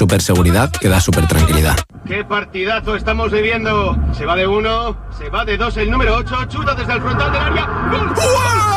súper seguridad que da súper tranquilidad. ¡Qué partidazo estamos viviendo! Se va de 1, se va de 2 el número 8, chuta desde el frontal del área. ¡Gol!